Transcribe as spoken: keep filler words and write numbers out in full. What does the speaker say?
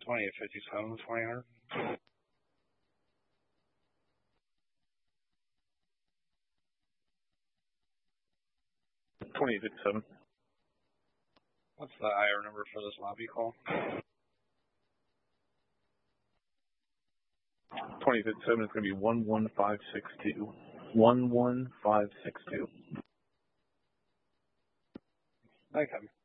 twenty-eight fifty-seven, twenty hundred. twenty-eight fifty-seven. What's the I R number for this lobby call? twenty-eight fifty-seven is going to be one one five six two. one one five six two. Okay.